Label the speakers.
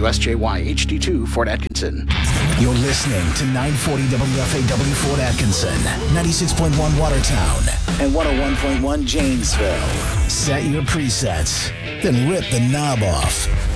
Speaker 1: WSJY HD2 Fort Atkinson.
Speaker 2: You're listening to 940 WFAW Fort Atkinson, 96.1 Watertown, and 101.1 Janesville. Set your presets, then rip the knob off.